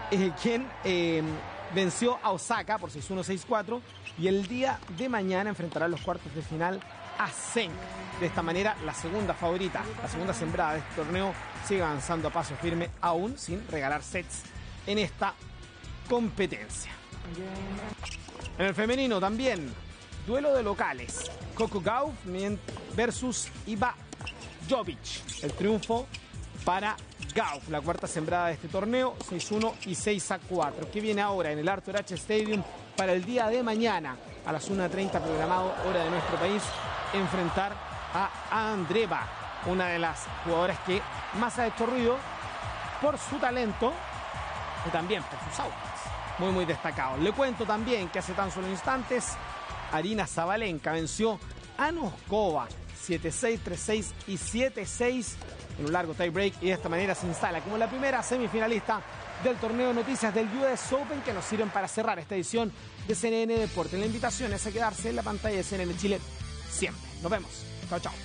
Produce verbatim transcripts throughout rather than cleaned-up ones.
eh, quien eh, venció a Osaka por seis uno, seis cuatro, y el día de mañana enfrentará en los cuartos de final a Zheng. De esta manera, la segunda favorita, la segunda sembrada de este torneo, sigue avanzando a paso firme, aún sin regalar sets en esta competencia. En el femenino también, duelo de locales. Coco Gauff versus Iva Jovic. El triunfo para Gauff, la cuarta sembrada de este torneo, seis uno y seis a cuatro, que viene ahora en el Arthur Ashe Stadium para el día de mañana a las una treinta programado, hora de nuestro país, enfrentar a Andreeva, una de las jugadoras que más ha hecho ruido por su talento y también por sus autos muy muy destacados. Le cuento también que hace tan solo instantes Aryna Sabalenka venció a Noskova siete seis, tres seis y siete seis en un largo tie break, y de esta manera se instala como la primera semifinalista del torneo. Noticias del U S Open que nos sirven para cerrar esta edición de C N N Deporte. La invitación es a quedarse en la pantalla de C N N Chile siempre. Nos vemos. Chao, chao.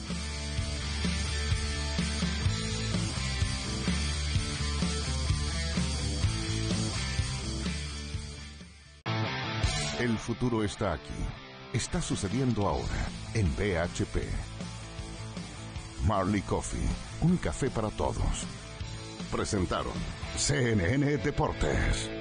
El futuro está aquí. Está sucediendo ahora en B H P. Marley Coffee, un café para todos. Presentaron C N N Deportes.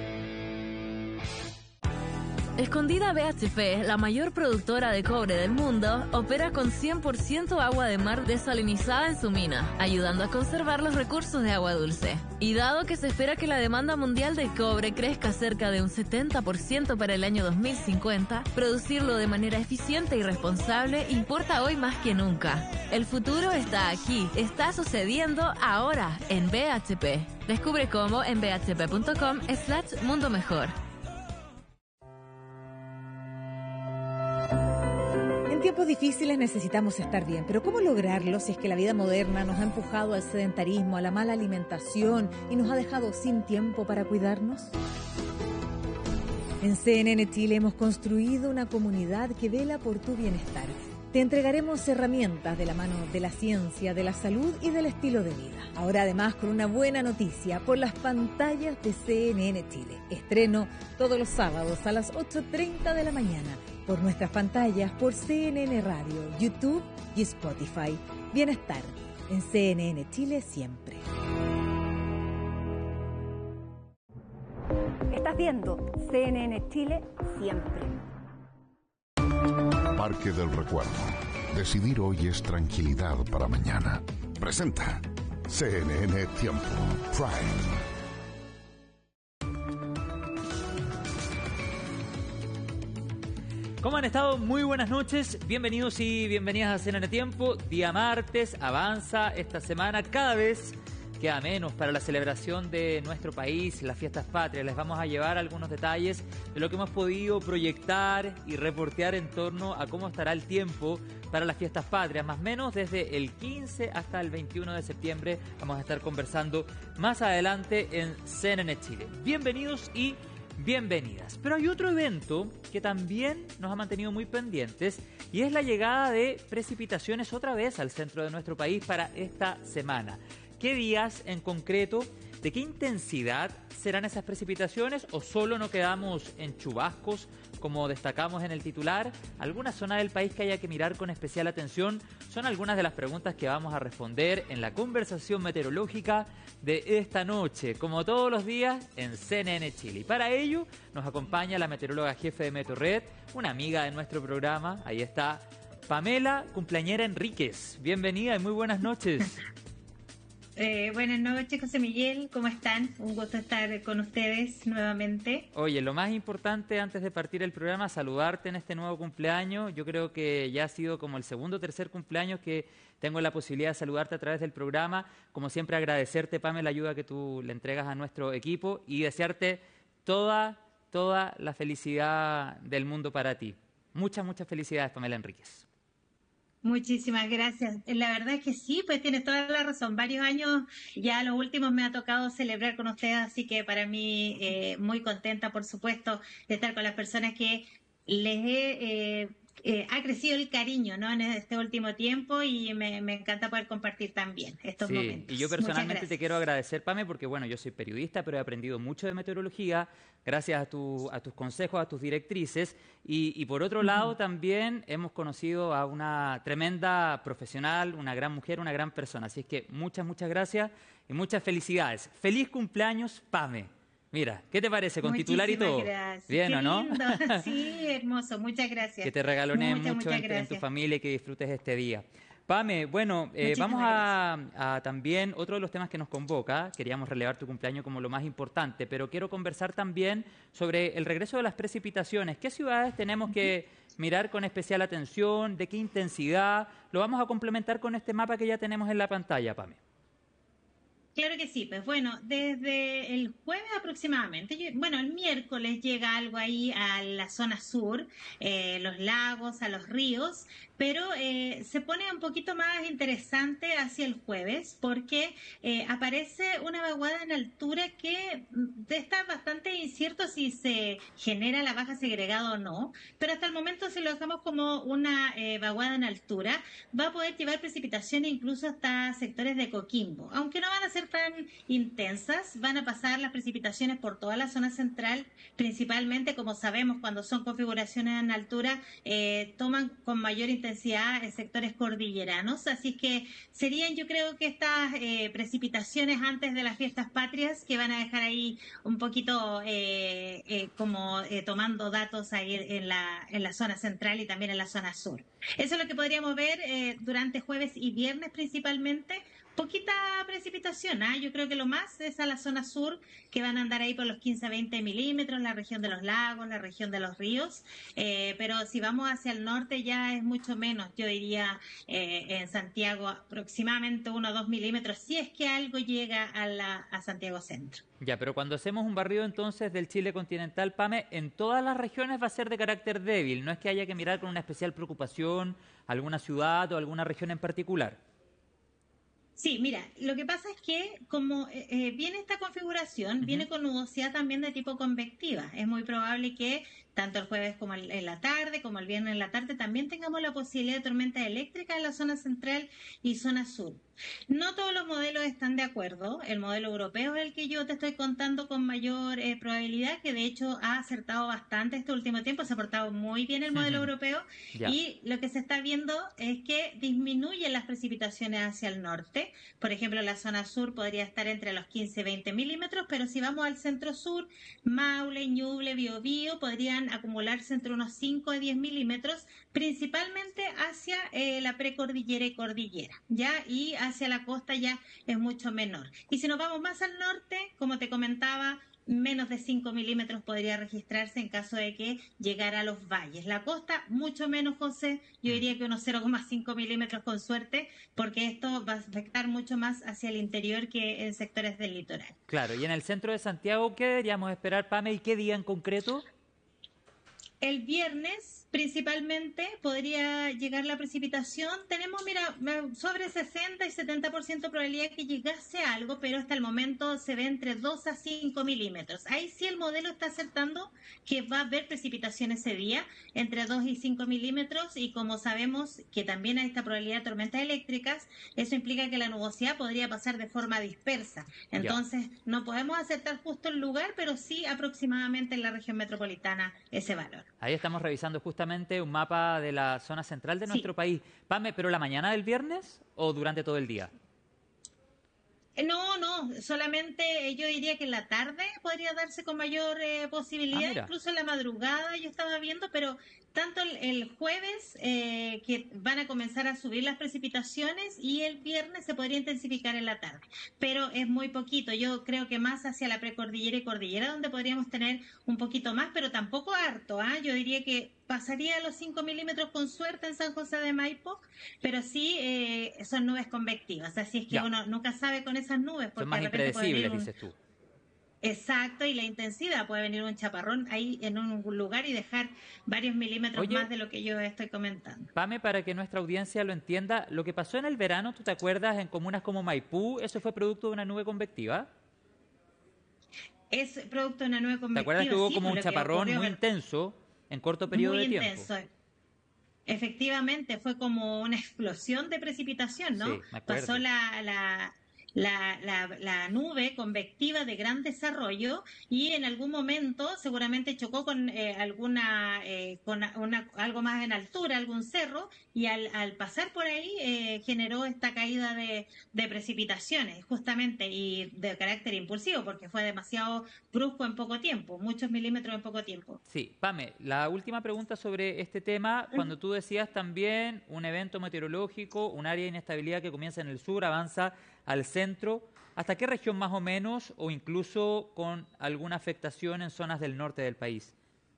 Escondida B H P, la mayor productora de cobre del mundo, opera con cien por ciento agua de mar desalinizada en su mina, ayudando a conservar los recursos de agua dulce. Y dado que se espera que la demanda mundial de cobre crezca cerca de un setenta por ciento para el año dos mil cincuenta, producirlo de manera eficiente y responsable importa hoy más que nunca. El futuro está aquí, está sucediendo ahora en B H P. Descubre cómo en bhp.com slash mundo mejor. En tiempos difíciles necesitamos estar bien, pero ¿cómo lograrlo si es que la vida moderna nos ha empujado al sedentarismo, a la mala alimentación y nos ha dejado sin tiempo para cuidarnos? En C N N Chile hemos construido una comunidad que vela por tu bienestar. Te entregaremos herramientas de la mano de la ciencia, de la salud y del estilo de vida. Ahora además con una buena noticia por las pantallas de C N N Chile. Estreno todos los sábados a las ocho treinta de la mañana por nuestras pantallas, por C N N Radio, YouTube y Spotify. Bienestar en C N N Chile siempre. Estás viendo C N N Chile siempre. Parque del Recuerdo. Decidir hoy es tranquilidad para mañana. Presenta C N N Tiempo Prime. ¿Cómo han estado? Muy buenas noches, bienvenidos y bienvenidas a C N N Tiempo. Día martes, avanza esta semana, cada vez queda menos para la celebración de nuestro país, las fiestas patrias. Les vamos a llevar algunos detalles de lo que hemos podido proyectar y reportear en torno a cómo estará el tiempo para las fiestas patrias, más o menos desde el quince hasta el veintiuno de septiembre. Vamos a estar conversando más adelante en C N N Chile. Bienvenidos y bienvenidas. Pero hay otro evento que también nos ha mantenido muy pendientes y es la llegada de precipitaciones otra vez al centro de nuestro país para esta semana. ¿Qué días en concreto? ¿De qué intensidad serán esas precipitaciones? ¿O solo nos quedamos en chubascos, como destacamos en el titular? ¿Alguna zona del país que haya que mirar con especial atención? Son algunas de las preguntas que vamos a responder en la conversación meteorológica de esta noche, como todos los días en C N N Chile. Y para ello nos acompaña la meteoróloga jefe de Meteorred, una amiga de nuestro programa. Ahí está Pamela Cumpleañera Enríquez. Bienvenida y muy buenas noches. Eh, buenas noches, José Miguel, ¿cómo están? Un gusto estar con ustedes nuevamente. Oye, lo más importante antes de partir el programa, saludarte en este nuevo cumpleaños. Yo creo que ya ha sido como el segundo o tercer cumpleaños que tengo la posibilidad de saludarte a través del programa. Como siempre, agradecerte, Pame, la ayuda que tú le entregas a nuestro equipo y desearte toda, toda la felicidad del mundo para ti. Muchas, muchas felicidades, Pamela Enríquez. Muchísimas gracias. La verdad es que sí, pues tienes toda la razón. Varios años ya los últimos me ha tocado celebrar con ustedes, así que para mí eh, muy contenta, por supuesto, de estar con las personas que les he, eh, eh, ha crecido el cariño, ¿no? En este último tiempo y me, me encanta poder compartir también estos sí, momentos. Y yo personalmente te quiero agradecer, Pame, porque bueno, yo soy periodista, pero he aprendido mucho de meteorología gracias a, tu, a tus consejos, a tus directrices. Y, y por otro uh-huh. lado, también hemos conocido a una tremenda profesional, una gran mujer, una gran persona. Así es que muchas, muchas gracias y muchas felicidades. ¡Feliz cumpleaños, Pame! Mira, ¿qué te parece? Con Muchísimas titular y todo. Gracias. Bien, Qué ¿o no? lindo. Sí, hermoso. Muchas gracias. Que te regalones muchas, mucho muchas en, en tu familia y que disfrutes este día. Pame, bueno, eh, vamos a, a también, otro de los temas que nos convoca, queríamos relevar tu cumpleaños como lo más importante, pero quiero conversar también sobre el regreso de las precipitaciones. ¿Qué ciudades tenemos que mirar con especial atención? ¿De qué intensidad? Lo vamos a complementar con este mapa que ya tenemos en la pantalla, Pame. Claro que sí, pues bueno, desde el jueves aproximadamente, yo, bueno, el miércoles llega algo ahí a la zona sur, eh, los lagos, a los ríos, pero eh, se pone un poquito más interesante hacia el jueves porque eh, aparece una vaguada en altura que está bastante incierto si se genera la baja segregada o no, pero hasta el momento si lo dejamos como una eh, vaguada en altura, va a poder llevar precipitaciones incluso hasta sectores de Coquimbo, aunque no van a ser tan intensas, van a pasar las precipitaciones por toda la zona central, principalmente, como sabemos, cuando son configuraciones en altura, eh, toman con mayor intensidad en sectores cordilleranos, así que serían, yo creo que estas eh, precipitaciones antes de las fiestas patrias que van a dejar ahí un poquito eh, eh, como eh, tomando datos ahí en la, en la zona central y también en la zona sur. Eso es lo que podríamos ver eh, durante jueves y viernes principalmente. Poquita precipitación, ¿eh? Yo creo que lo más es a la zona sur, que van a andar ahí por los quince a veinte milímetros, la región de los lagos, la región de los ríos, eh, pero si vamos hacia el norte ya es mucho menos, yo diría eh, en Santiago aproximadamente uno o dos milímetros, si es que algo llega a, la, a Santiago Centro. Ya, pero cuando hacemos un barrido entonces del Chile continental, Pame, en todas las regiones va a ser de carácter débil, no es que haya que mirar con una especial preocupación alguna ciudad o alguna región en particular. Sí, mira, lo que pasa es que como eh, viene esta configuración, uh-huh. viene con nubosidad también de tipo convectiva. Es muy probable que tanto el jueves como el, en la tarde, como el viernes en la tarde, también tengamos la posibilidad de tormenta eléctrica en la zona central y zona sur. No todos los modelos están de acuerdo. El modelo europeo es el que yo te estoy contando con mayor eh, probabilidad, que de hecho ha acertado bastante este último tiempo, se ha portado muy bien el modelo uh-huh. europeo yeah. y lo que se está viendo es que disminuyen las precipitaciones hacia el norte. Por ejemplo, la zona sur podría estar entre los quince a veinte milímetros, pero si vamos al centro sur, Maule, Ñuble, Biobío, podrían acumularse entre unos cinco a diez milímetros, principalmente hacia eh, la precordillera y cordillera, ¿ya? Y hacia la costa ya es mucho menor. Y si nos vamos más al norte, como te comentaba, menos de cinco milímetros podría registrarse en caso de que llegara a los valles. La costa, mucho menos, José, yo diría que unos cero coma cinco milímetros con suerte, porque esto va a afectar mucho más hacia el interior que en sectores del litoral. Claro, y en el centro de Santiago, ¿qué deberíamos esperar, Pame, y qué día en concreto? El viernes principalmente podría llegar la precipitación. Tenemos, mira, sobre sesenta y setenta por ciento probabilidad que llegase algo, pero hasta el momento se ve entre dos a cinco milímetros. Ahí sí el modelo está acertando que va a haber precipitación ese día, entre dos y cinco milímetros, y como sabemos que también hay esta probabilidad de tormentas eléctricas, eso implica que la nubosidad podría pasar de forma dispersa. Entonces, ya. no podemos acertar justo el lugar, pero sí aproximadamente en la región metropolitana ese valor. Ahí estamos revisando justamente un mapa de la zona central de nuestro sí. país. Pame, ¿pero la mañana del viernes o durante todo el día? No, no, solamente yo diría que en la tarde podría darse con mayor eh, posibilidad, ah, incluso en la madrugada yo estaba viendo, pero tanto el, el jueves eh, que van a comenzar a subir las precipitaciones y el viernes se podría intensificar en la tarde, pero es muy poquito. Yo creo que más hacia la precordillera y cordillera donde podríamos tener un poquito más, pero tampoco harto, ¿eh? Yo diría que pasaría a los cinco milímetros con suerte en San José de Maipo, pero sí eh, son nubes convectivas, así es que ya. uno nunca sabe con esas nubes. Porque son más impredecibles, un... dices tú. Exacto, y la intensidad, puede venir un chaparrón ahí en un lugar y dejar varios milímetros Oye, más de lo que yo estoy comentando. Pame, para que nuestra audiencia lo entienda, lo que pasó en el verano, ¿tú te acuerdas? En comunas como Maipú, ¿eso fue producto de una nube convectiva? Es producto de una nube convectiva. ¿Te acuerdas que hubo sí, como un chaparrón muy intenso en corto periodo muy de tiempo? Intenso. efectivamente fue como una explosión de precipitación, ¿no? Sí, me acuerdo. Pasó la, la, la, la, la nube convectiva de gran desarrollo y en algún momento seguramente chocó con eh, alguna eh, con una, algo más en altura, algún cerro, y al, al pasar por ahí eh, generó esta caída de, de precipitaciones, justamente, y de carácter impulsivo, porque fue demasiado brusco en poco tiempo, muchos milímetros en poco tiempo. Sí, Pame, la última pregunta sobre este tema, cuando tú decías también un evento meteorológico, un área de inestabilidad que comienza en el sur, avanza al centro, ¿hasta qué región más o menos, o incluso con alguna afectación en zonas del norte del país?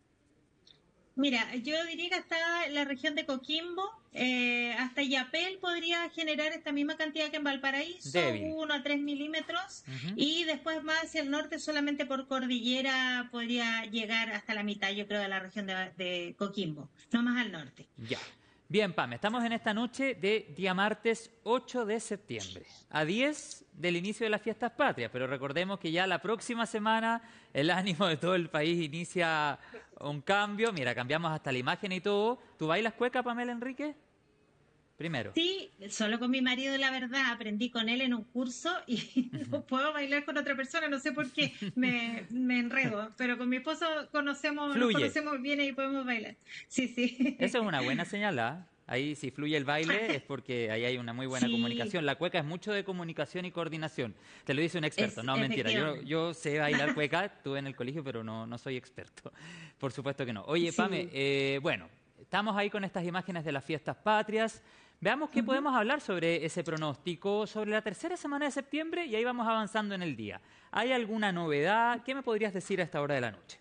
Mira, yo diría que hasta la región de Coquimbo, eh, hasta Yapel podría generar esta misma cantidad que en Valparaíso, Débil. uno a tres milímetros, Ujú. y después más hacia el norte solamente por cordillera podría llegar hasta la mitad, yo creo, de la región de, de Coquimbo, no más al norte. Ya. Bien, Pame, estamos en esta noche de día martes ocho de septiembre, a diez del inicio de las fiestas patrias, pero recordemos que ya la próxima semana el ánimo de todo el país inicia un cambio. Mira, cambiamos hasta la imagen y todo. ¿Tú bailas cueca, Pamela Enrique? Primero. Sí, solo con mi marido, la verdad, aprendí con él en un curso y no puedo bailar con otra persona, no sé por qué, me, me enredo, pero con mi esposo conocemos, nos Fluye. conocemos bien y podemos bailar. Sí, sí. Esa es una buena señal, ¿ah? Ahí si fluye el baile es porque ahí hay una muy buena Sí. comunicación. La cueca es mucho de comunicación y coordinación. Te lo dice un experto. Es- No, mentira. Yo, efectivamente. yo sé bailar cueca, estuve en el colegio, pero no, no soy experto. Por supuesto que no. Oye, Sí. Pame, eh, bueno, estamos ahí con estas imágenes de las fiestas patrias. Veamos qué podemos hablar sobre ese pronóstico, sobre la tercera semana de septiembre, y ahí vamos avanzando en el día. ¿Hay alguna novedad? ¿Qué me podrías decir a esta hora de la noche?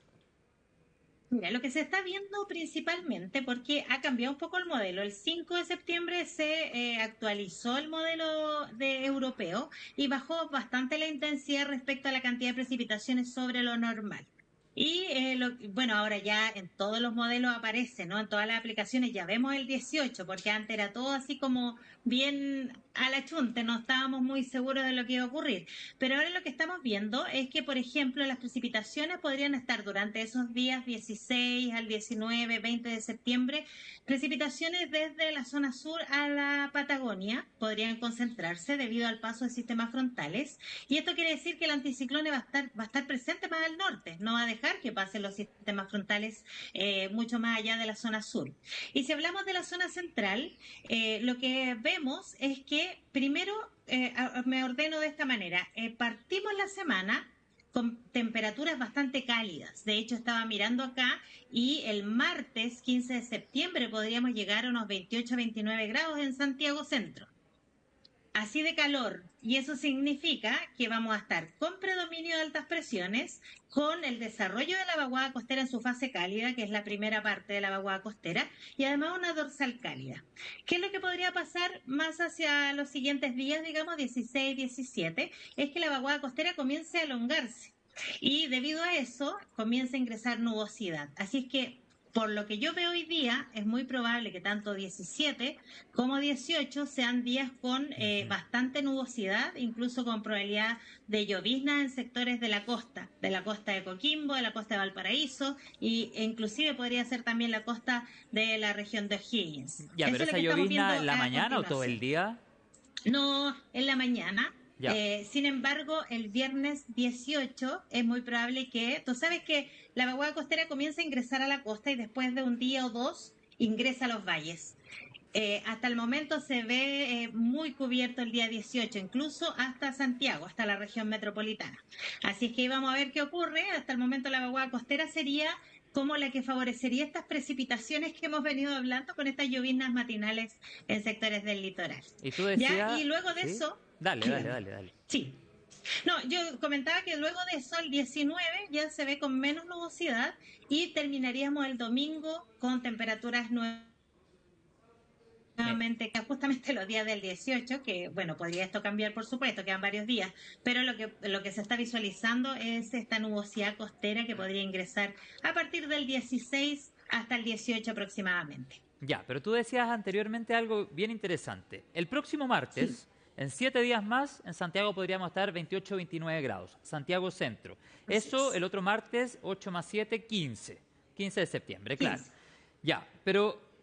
Mira, lo que se está viendo principalmente, porque ha cambiado un poco el modelo. El cinco de septiembre se eh, actualizó el modelo de europeo y bajó bastante la intensidad respecto a la cantidad de precipitaciones sobre lo normal. Y eh, lo- bueno, ahora ya en todos los modelos aparece, ¿no? En todas las aplicaciones ya vemos el dieciocho, porque antes era todo así como bien a la chunte, no estábamos muy seguros de lo que iba a ocurrir. Pero ahora lo que estamos viendo es que, por ejemplo, las precipitaciones podrían estar durante esos días dieciséis al diecinueve, veinte de septiembre, precipitaciones desde la zona sur a la Patagonia podrían concentrarse debido al paso de sistemas frontales. Y esto quiere decir que el anticiclón va a estar, va a estar presente más al norte, no va a dejar que pasen los sistemas frontales eh, mucho más allá de la zona sur. Y si hablamos de la zona central, eh, lo que vemos es que primero eh, a- me ordeno de esta manera. Eh, partimos la semana con temperaturas bastante cálidas. De hecho, estaba mirando acá y el martes quince de septiembre podríamos llegar a unos veintiocho a veintinueve grados en Santiago Centro. Así de calor, y eso significa que vamos a estar con predominio de altas presiones, con el desarrollo de la vaguada costera en su fase cálida, que es la primera parte de la vaguada costera, y además una dorsal cálida. ¿Qué es lo que podría pasar más hacia los siguientes días, digamos dieciséis, diecisiete? Es que la vaguada costera comience a elongarse, y debido a eso comienza a ingresar nubosidad. Así es que, por lo que yo veo hoy día, es muy probable que tanto diecisiete como dieciocho sean días con eh, bastante nubosidad, incluso con probabilidad de llovizna en sectores de la costa, de la costa de Coquimbo, de la costa de Valparaíso, y, e inclusive podría ser también la costa de la región de O'Higgins. Ya, Eso pero es esa lo que estamos llovizna viendo en la a mañana o todo el continuación. día. No, en la mañana. Ya. Eh, sin embargo, el viernes dieciocho es muy probable que, tú sabes que la vaguada costera comienza a ingresar a la costa y después de un día o dos ingresa a los valles. Eh, hasta el momento se ve eh, muy cubierto el día dieciocho, incluso hasta Santiago, hasta la región metropolitana. Así es que vamos a ver qué ocurre. Hasta el momento la vaguada costera sería como la que favorecería estas precipitaciones que hemos venido hablando con estas lloviznas matinales en sectores del litoral. Y tú decías... Ya, y luego de ¿sí? eso... Dale, dale, dale, dale. Sí. No, yo comentaba que luego de eso, el diecinueve ya se ve con menos nubosidad y terminaríamos el domingo con temperaturas nuevamente, que justamente los días del dieciocho, que bueno, podría esto cambiar por supuesto, quedan varios días, pero lo que, lo que se está visualizando es esta nubosidad costera que podría ingresar a partir del dieciséis hasta el dieciocho aproximadamente. Ya, pero tú decías anteriormente algo bien interesante. El próximo martes, en siete días más, en Santiago podríamos estar veintiocho, veintinueve grados. Santiago Centro. Eso, el otro martes, ocho más siete, quince. quince de septiembre, claro. quince. Ya, pero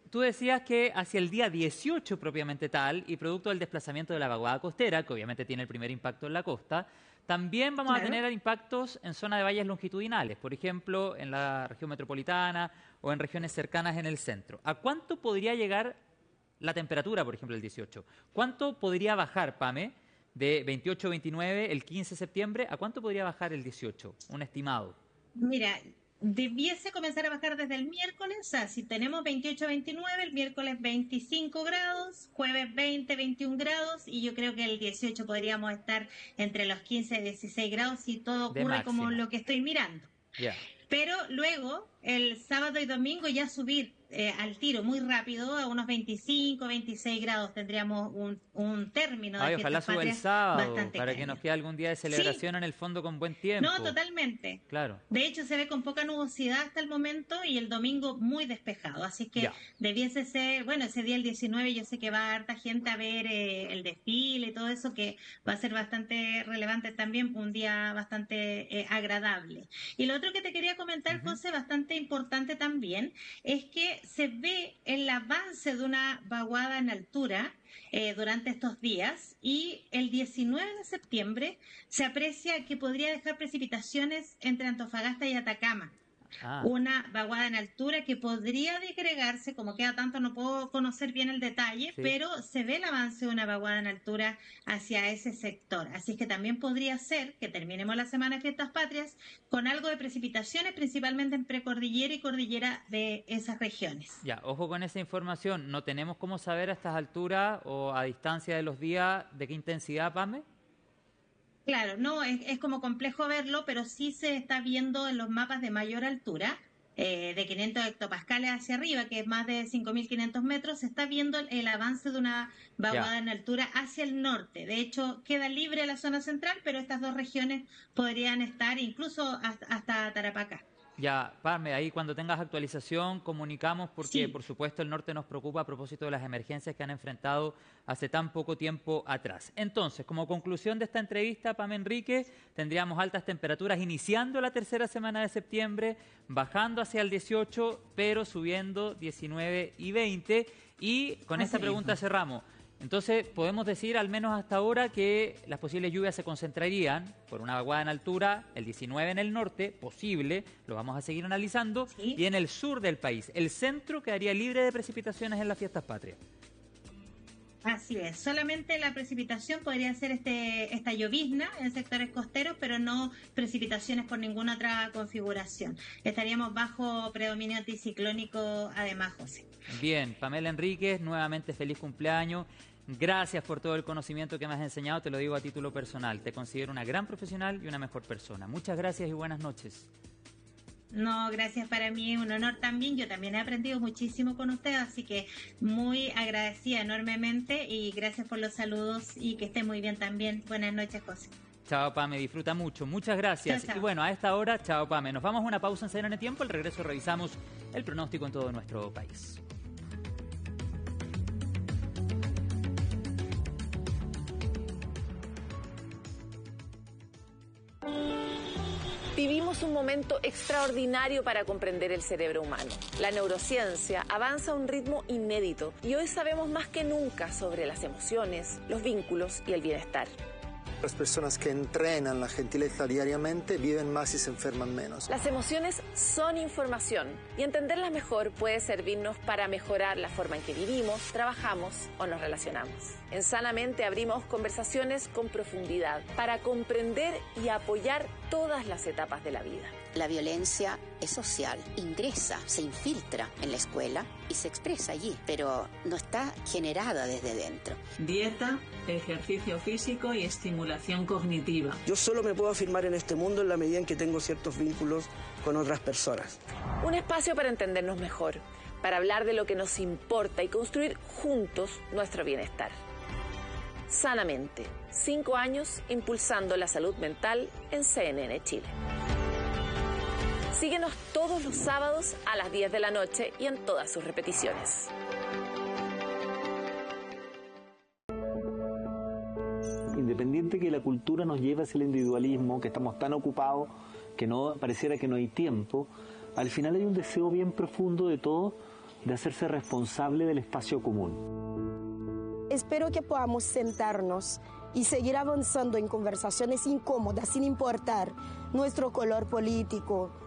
tú decías que hacia el día dieciocho propiamente tal, y producto del desplazamiento de la vaguada costera, que obviamente tiene el primer impacto en la costa, también vamos claro. a tener impactos en zona de valles longitudinales, por ejemplo, en la región metropolitana o en regiones cercanas en el centro. ¿A cuánto podría llegar la temperatura, por ejemplo, el dieciocho? ¿Cuánto podría bajar, Pame, de veintiocho a veintinueve el quince de septiembre? ¿A cuánto podría bajar el dieciocho? Un estimado. Mira, debiese comenzar a bajar desde el miércoles, o sea, si tenemos veintiocho a veintinueve, el miércoles veinticinco grados, jueves veinte, veintiún grados, y yo creo que el dieciocho podríamos estar entre los quince y dieciséis grados si todo ocurre como lo que estoy mirando. Yeah. Pero luego, el sábado y domingo ya subir eh, al tiro muy rápido a unos veinticinco, veintiséis grados tendríamos un, un término Ay, de ojalá fiestas suba el patrias sábado bastante para cálido. que nos quede algún día de celebración Sí. en el fondo con buen tiempo. No, totalmente. Claro. De hecho, se ve con poca nubosidad hasta el momento y el domingo muy despejado. Así que Ya. debiese ser, bueno, ese día el diecinueve yo sé que va harta gente a ver eh, el desfile y todo eso, que va a ser bastante relevante también, un día bastante eh, agradable. Y lo otro que te quería comentar, uh-huh. José, bastante importante también, es que se ve el avance de una vaguada en altura eh, durante estos días, y el diecinueve de septiembre se aprecia que podría dejar precipitaciones entre Antofagasta y Atacama. Ah. Una vaguada en altura que podría disgregarse, como queda tanto no puedo conocer bien el detalle, sí. pero se ve el avance de una vaguada en altura hacia ese sector. Así es que también podría ser que terminemos la semana de Fiestas Patrias con algo de precipitaciones, principalmente en precordillera y cordillera de esas regiones. Ya, ojo con esa información. ¿No tenemos cómo saber a estas alturas o a distancia de los días de qué intensidad, Pame? Claro, no, es, es como complejo verlo, pero sí se está viendo en los mapas de mayor altura, eh, de quinientos hectopascales hacia arriba, que es más de cinco mil quinientos metros, se está viendo el, el avance de una vaguada ya. en altura hacia el norte. De hecho, queda libre la zona central, pero estas dos regiones podrían estar incluso hasta, hasta Tarapacá. Ya, Pame, ahí cuando tengas actualización comunicamos porque, sí. por supuesto, el norte nos preocupa a propósito de las emergencias que han enfrentado hace tan poco tiempo atrás. Entonces, como conclusión de esta entrevista, Pame Enrique, tendríamos altas temperaturas iniciando la tercera semana de septiembre, bajando hacia el dieciocho, pero subiendo diecinueve y veinte. Y con Así esta pregunta es. cerramos. Entonces, podemos decir, al menos hasta ahora, que las posibles lluvias se concentrarían por una vaguada en altura, el diecinueve en el norte, posible, lo vamos a seguir analizando, ¿Sí? y en el sur del país. El centro quedaría libre de precipitaciones en las Fiestas Patrias. Así es, solamente la precipitación podría ser este, esta llovizna en sectores costeros, pero no precipitaciones por ninguna otra configuración. Estaríamos bajo predominio anticiclónico además, José. Bien, Pamela Enríquez, nuevamente feliz cumpleaños. Gracias por todo el conocimiento que me has enseñado, te lo digo a título personal. Te considero una gran profesional y una mejor persona. Muchas gracias y buenas noches. No, gracias, para mí es un honor también. Yo también he aprendido muchísimo con usted, así que muy agradecida enormemente y gracias por los saludos y que esté muy bien también. Buenas noches, José. Chao, Pame, disfruta mucho. Muchas gracias. Chao, chao. Y bueno, a esta hora, chao, Pame. Nos vamos a una pausa en C N N Tiempo. Al regreso revisamos el pronóstico en todo nuestro país. Vivimos un momento extraordinario para comprender el cerebro humano. La neurociencia avanza a un ritmo inédito y hoy sabemos más que nunca sobre las emociones, los vínculos y el bienestar. Las personas que entrenan la gentileza diariamente viven más y se enferman menos. Las emociones son información y entenderlas mejor puede servirnos para mejorar la forma en que vivimos, trabajamos o nos relacionamos. En Sanamente abrimos conversaciones con profundidad para comprender y apoyar todas las etapas de la vida. La violencia es social, ingresa, se infiltra en la escuela y se expresa allí, pero no está generada desde dentro. Dieta, ejercicio físico y estimulación cognitiva. Yo solo me puedo afirmar en este mundo en la medida en que tengo ciertos vínculos con otras personas. Un espacio para entendernos mejor, para hablar de lo que nos importa y construir juntos nuestro bienestar. Sanamente, cinco años impulsando la salud mental en C N N Chile. Síguenos todos los sábados a las diez de la noche y en todas sus repeticiones. Independiente que la cultura nos lleve hacia el individualismo, que estamos tan ocupados que no pareciera que no hay tiempo, al final hay un deseo bien profundo de todos de hacerse responsable del espacio común. Espero que podamos sentarnos y seguir avanzando en conversaciones incómodas sin importar nuestro color político,